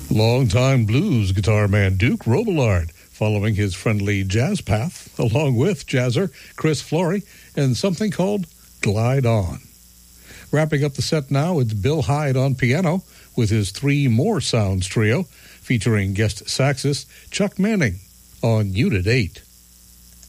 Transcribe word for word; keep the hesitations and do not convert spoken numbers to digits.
Longtime blues guitar man Duke Robillard, following his friendly jazz path, along with jazzer Chris Flory, in something called Glide On. Wrapping up the set now, it's Bill Hyde on piano with his Three More Sounds trio, featuring guest saxist Chuck Manning on Unit eight.